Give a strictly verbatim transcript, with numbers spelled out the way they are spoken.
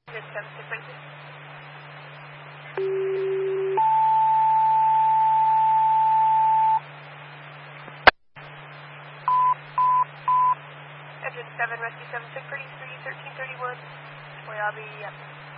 Engine seven six right here. Engine seven, rescue seven six, ready three thirteen thirty-one. Way I'll be up.